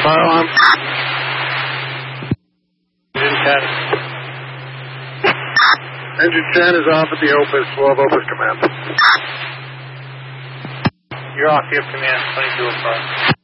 Fire alarm. Engine 10. Engine 10 is off at the Opus, 12 Opus command. You're off, you have command, 2205.